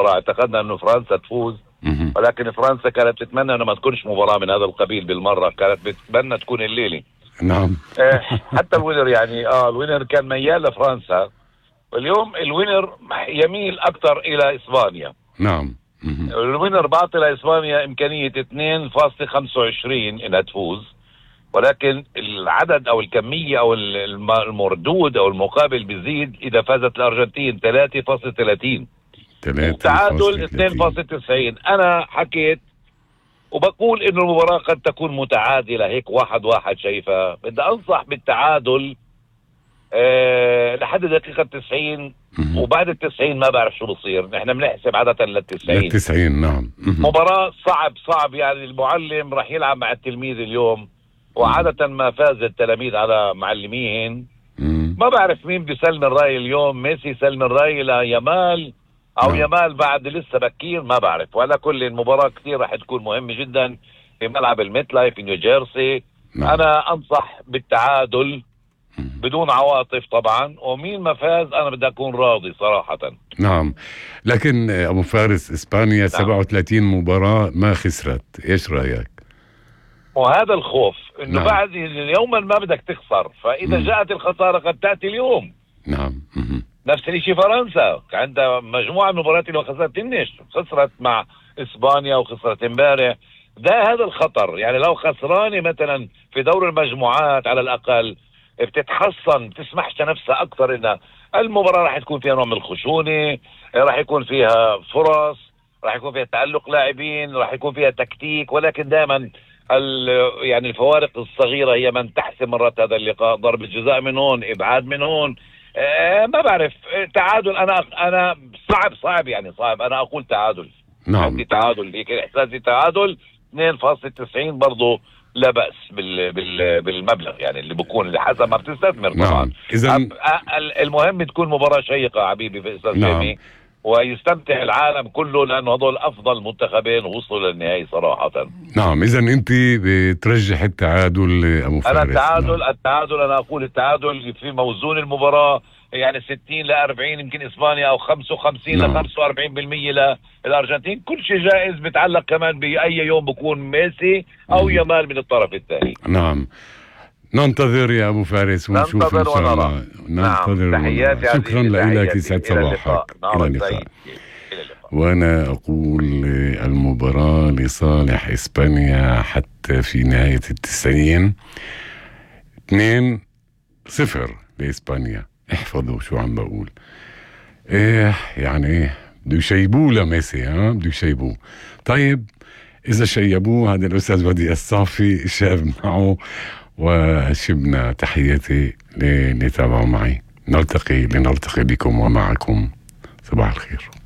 المباراة. اعتقدنا انه فرنسا تفوز، ولكن فرنسا كانت تتمنى انه ما تكونش مباراة من هذا القبيل بالمرة، كانت بتتمنى تكون الليلة. نعم. حتى الوينر يعني الوينر كان ميال لفرنسا، واليوم الوينر يميل اكثر الى اسبانيا. نعم. الوينر بعطي لاسبانيا امكانية 2.25 انها تفوز، ولكن العدد او الكمية او المردود او المقابل بيزيد اذا فازت الارجنتين 3.30 تعادل 2.90. انا حكيت وبقول انه المباراة قد تكون متعادلة هيك 1-1. شايفة بدي انصح بالتعادل لحد دقيقة 90 وبعد 90 ما بعرف شو بصير. نحن بنحسب عادة لل90. نعم. مباراة صعب يعني المعلم راح يلعب مع التلميذ اليوم، وعادة ما فاز التلاميذ على معلمين. ما بعرف مين بيسلم الراي اليوم، ميسي يسلم الراي ليامال او يامال بعد لسه بكير، ما بعرف. وعلى كل المباراة كثير راح تكون مهمة جدا في ملعب الميت لايف في نيوجيرسي. انا انصح بالتعادل بدون عواطف طبعا، ومين ما فاز انا بدي اكون راضي صراحة. نعم. لكن ابو فارس اسبانيا 37 مباراة ما خسرت، ايش رأيك؟ وهذا الخوف انه بعد يوما ما بدك تخسر، فاذا جاءت الخسارة قد تأتي اليوم. نعم. نفس الشيء فرنسا عندها مجموعة من المباريات اللي خسرت مع اسبانيا وخسرت امبارح. هذا الخطر. يعني لو خسرانة مثلا في دور المجموعات على الاقل بتتحصن، تسمحش نفسها اكثر ان المباراة راح تكون فيها نوع من الخشونة، راح يكون فيها فرص، راح يكون فيها تألق لاعبين، راح يكون فيها تكتيك. ولكن دائما يعني الفوارق الصغيرة هي من تحسم مرات هذا اللقاء. ضربة جزاء من هون، ابعاد من هون، ما بعرف. تعادل انا صعب يعني صعب. انا اقول تعادل. نعم. عندي تعادل، هيك احساسي تعادل 2.90 برضو لا بأس بالمبلغ يعني اللي بكون اللي حسب ما بتستثمر طبعا. نعم. إذن المهم تكون مباراة شيقة حبيبي في استاذ سامي، ويستمتع العالم كله، لأنه هذول أفضل منتخبين وصلوا للنهائي صراحة. نعم. إذن أنت بترجح التعادل أبو فارس؟ أنا التعادل أنا أقول التعادل في موزون المباراة، يعني 60-40 يمكن إسبانيا، أو 55-45% للأرجنتين. كل شيء جائز، بتعلق كمان بأي يوم بكون ميسي أو يامال من الطرف الثاني. نعم. ننتظر يا أبو فارس ونشوف إن شاء الله. ننتظر. تحياتي. شكرا لك، يسعد صباحك. إلى اللقاء. وأنا أقول المباراة لصالح إسبانيا حتى في نهاية 90. 2-0 لإسبانيا. احفظوا شو عم بقول. يعني بده يشيبوه لميسي، بده يشيبوه. طيب إذا شيبوه هذا الأستاذ وديع الصافي شاب معه وشبنا. تحياتي اللي تابعوا معي. نلتقي بكم ومعكم. صباح الخير.